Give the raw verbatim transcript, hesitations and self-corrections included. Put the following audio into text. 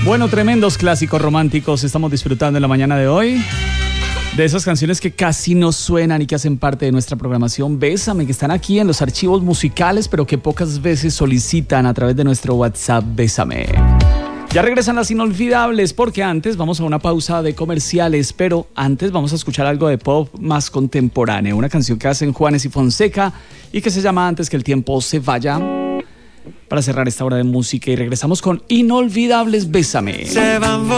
Bueno, tremendos clásicos románticos estamos disfrutando en la mañana de hoy. De esas canciones que casi no suenan y que hacen parte de nuestra programación Bésame, que están aquí en los archivos musicales, pero que pocas veces solicitan a través de nuestro WhatsApp Bésame. Ya regresan las inolvidables, porque antes vamos a una pausa de comerciales, pero antes vamos a escuchar algo de pop más contemporáneo, una canción que hacen Juanes y Fonseca y que se llama Antes que el tiempo se vaya, para cerrar esta hora de música, y regresamos con Inolvidables Bésame. Se van